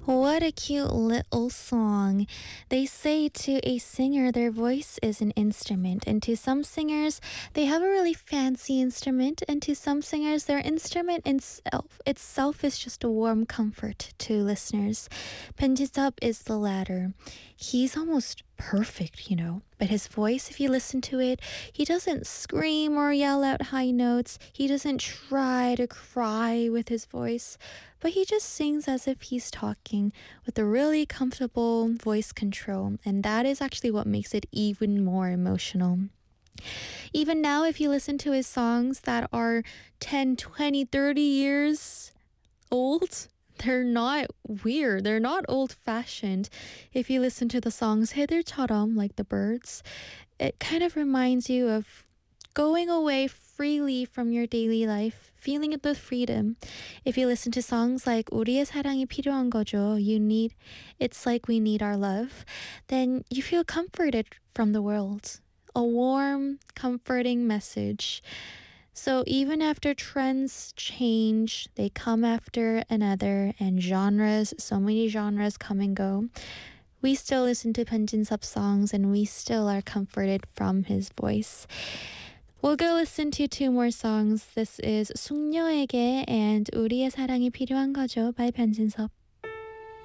What a cute little song. They say to a singer their voice is an instrument, and to some singers they have a really fancy instrument, and to some singers their instrument itself is just a warm comfort to listeners. Penjisup is the latter. He's almost perfect, but his voice, if you listen to it, he doesn't scream or yell out high notes. He doesn't try to cry with his voice, but he just sings as if he's talking with a really comfortable voice control, and that is actually what makes it even more emotional. Even now, if you listen to his songs that are 10, 20, 30 years old, they're not weird. They're not old-fashioned. If you listen to the songs 해들처럼, like the birds, it kind of reminds you of going away freely from your daily life, feeling the freedom. If you listen to songs like 우리의 사랑이 필요한 거죠, it's like we need our love, then you feel comforted from the world. A warm, comforting message. So even after trends change, they come after another, and so many genres come and go, we still listen to Penjinsup's songs and we still are comforted from his voice. We'll go listen to two more songs. This is 숙녀에게 and 우리의 사랑이 필요한 거죠 by Penjinsup.